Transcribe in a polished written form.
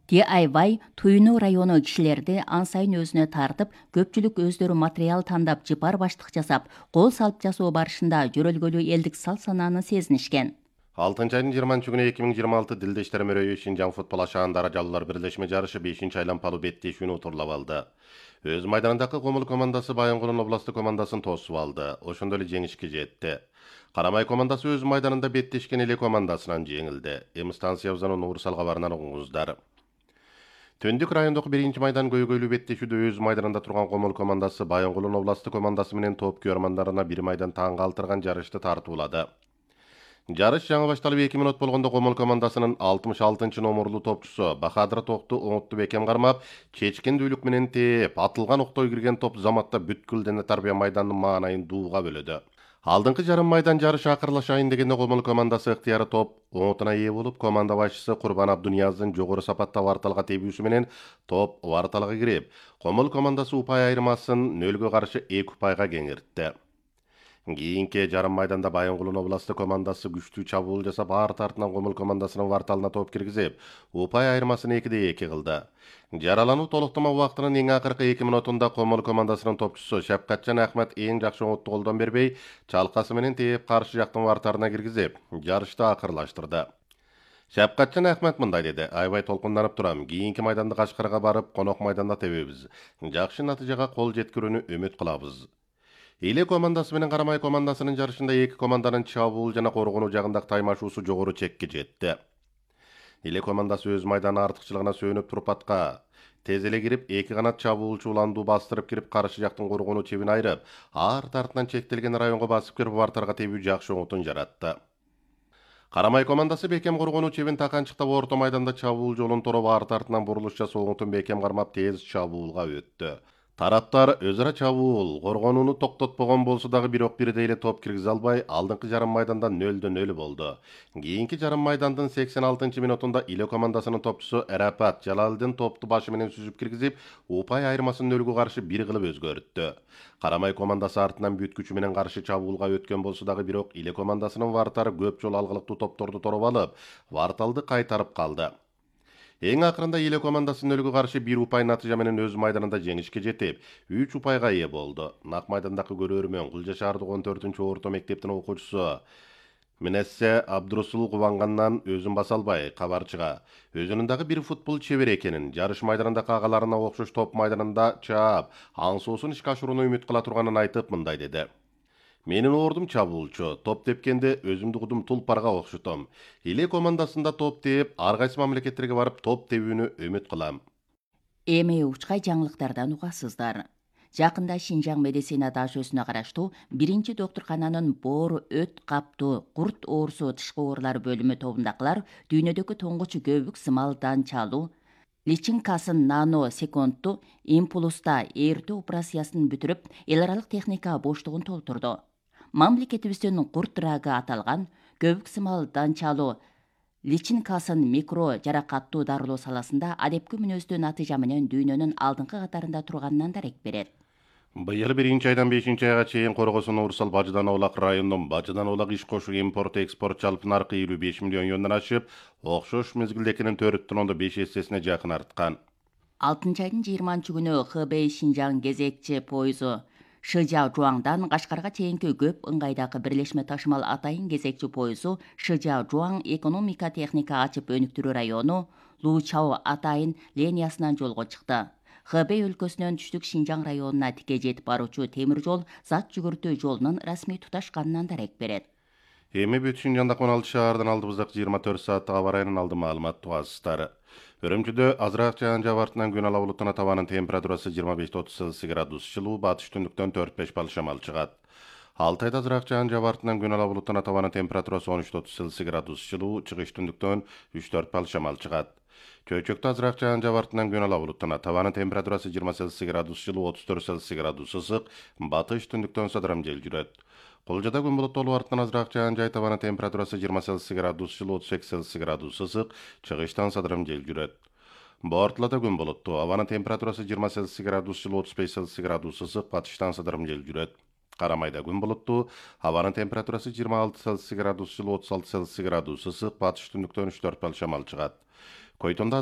DIY Туйну району кишилерди ан сайын өзүнө тартып, көпчүлүк өздөрү материал тандап, жыпар баштык жасап, кол салып жасоо барышында жөрөлгөлүү элдик салт-санааны сезинишкен. 6 айдын 20 күнү 2026 Дилдештер мөрөйү Шинжаң футбол ашаан даражалуулар бирлешме жарышы 5 айланпалуу беттешүүнү утурлап алды. Өз майданындагы Комул командасы Баянгулдун областы командасын тосуп алды. Ошондо эле жеңишке жетти. Карамай командасы өз майданында беттешкен эле командасынан жеңилди. Эми станциябыздан Уурсал кабарынан угуңуздар. Төндүк райондогу 1-майдан көйгөйлүү беттешүүдө өз майданында турган Комул командасы Баянгулдун областы командасы менен топ көрмандарына 1 майдан таң калтырган жарышты тартуулады. Жарыш жаңы башталып 2 минут болгондо Комул командасынын 66 номерлуу топчусу Бахадыр Токту оңотту бекем кармап, чечкен дүүлүк менен тээп, атылган октой кирген топ заматта бүткүл дене тарбия майданынын маанайын дууга бөлөдү. Алдыңкы жарым майдан жарыш акырлашайын дегенде Комул командасы ыктыяры топ оңотуна ээ болуп, команда башчысы Курбан Абдунияздын жогору сапатта варталга тебүүсү менен топ варталга кирип, Комул командасы упай айырмасын 0-гө каршы 2 упайга кеңиртти. Кийинки жарым майданда Баянгулдун областы командасы күчтүү чабуул жасап, арт артынан Комул командасынын варталына топ киргизип, упай айырмасын 2-2 кылды. Жаралануу толуктама убактынын эң акыркы 2 минутунда Комул командасынын топчусу Шапкатжан Ахмет эң жакшы оңотту колдон бербей, чалкасы менен тээп каршы жактын вартарына киргизип, жарышты акырлаштырды. Шапкатжан Ахмет мындай деди: "Аябай толкунданып турам. Кийинки майданды Кашкарга барып, конок майданда тебебиз. Жакшы натыйжага кол жеткирүүнү үмүт кылабыз." Иле командасы менен Карамай командасынын жарышында 2 команданын чабуул жана коргонуу жагындагы таймашуусу жогору чекке жетти. Иле командасы өз майданы артыкчылыгына сөөнүп туруп атка тез эле кирип, 2 канат чабуулчу уландуу бастырып кирип, каршы жактын коргонуу чебин айырып, арт артынан чектелген районго басып кирип, вартарга тебүү жакшы оңотун жаратты. Карамай командасы бекем коргонуу чебин таканчыктап орто майданда чабуул жолун тороп, арт артынан бурулуш жасоо оңотун бекем кармап, тез чабуулга өттү. Тараптар өз ара чабуул, коргонууну токтотпогон болсо дагы бирок бирдей эле топ киргизе албай, алдыңкы жарым майданда 0-0 болду. Кийинки жарым майдандын 86-минутунда Иле командасынын топчусу Эрапат Жалалдин топту башы менен сүзүп киргизип, упай айырмасын 0-гө каршы 1 кылып өзгөрттү. Карамай командасы артынан бүткүчү менен каршы чабуулга өткөн болсо дагы бирок Иле командасынын вартары көп жолу алгылыктуу топторду тороп алып, варталды кайтарып калды. Эң акырында Иле командасы 0-гө каршы 1 упай натыйжа менен өз майданында жеңишке жетип, 3 упайга ээ болду. Нак майдандагы көрөрмөн Кулжа шаардык 14-орто мектептин окуучусу Минессе Абдурусул кубангандан өзүн баса албай, кабарчыга өзүнүн дагы бир футбол чебери экенин, жарыш майданындагы агаларына окшош топ майданында чаап, аңсоосун ишке ашырууну үмүт кыла турганын айтып, мындай деди: "Менин ордум чабуулчу, топ тепкенде өзүмдү кудум тулпарга окшотом. Иле командасында топ тээп, ар кайсы мамлекеттерге барып топ тебүүнү үмүт кылам." Эми учкай жаңылыктардан угасыздар. Жакында Шинжаң медицина дашөсүнө караштуу 1-доктуркананын боору өт каптуу курт оорусу тышкы оорулар бөлүмү тобундагылар дүйнөдөгү туңгуч көбүк сымал данчалуу личинкасын нано секундту импулуста ээртүү операциясын бүтүрүп, эл аралык техника боштугун толтурду. Мамлекетибиздин курт рагы аталган көбүк сымал данчалуу личинкасын микро жаракаттуу дарылоо саласында адепки мүнөздүү натыйжа менен дүйнөнүн алдыңкы катарында турганынан дарек берет. Быйыл 1 айдан 5 айга чейин Коргосун Уурсал Бажыдан Оолак районунун Бажыдан Оолак иш кошу импорт-экспорт жалпы наркы 55 миллион юандан ашып, окшош мезгилдекинин 4,5 эссесине жакын арткан. 6-айдын 20-күнү Хэбэй Шинжаң кезекчи пойузу Шижаожуаңдан Кашкарга чейинки көп ыңгайдагы бирлешме ташымал атайын кезекчи пойузу Шижаожуаң экономика техника ачып өнүктүрүү району Лучао атайын линиясынан жолго чыкты. Хэбэй өлкөсүнөн түштүк Шинжаң районуна тике жетип баруучу темир жол зат жүгүртүү жолунун расмий туташканынан дарек берет. Эми бүт Шинжаңдагы 16 шаардан алдыбыздагы 24 сааттык аба ырайынын алды маалымат тугасыздар. Өрөмчүдө азыраак жаан жаап артынан күн ала булуттан табанын температурасы 25-30 градус жылуу, батыш түндүктөн 4-5 балл шамал чыгат. Алтайда азыраак жаан жаап артынан күн ала булуттан табанын температурасы 13-30 градус жылуу, чыгыш түндүктөн 3-4 балл шамал чыгат. Чөйчөктө азыраак жаан жаап артынан күн ала булуттан табанын температурасы 20 градус жылуу, 34 градус ысык, батыш түндүктөн садырам жел жүрөт. Кулжада күн булуттуу артынан азыраак жаан жай табанын температурасы 20 градус жылуу, 38 градус ысык, чыгыштан садырам жел жүрөт. Бортулада күн булуттуу, абанын температурасы 20 градус жылуу, 35 градус ысык, батыштан садырам жел жүрөт. Карамайда күн булуттуу, абанын температурасы 26 градус жылуу, 36 градус ысык, батыш түндүктөн 3-4 балл шамал чыгат. Койтонда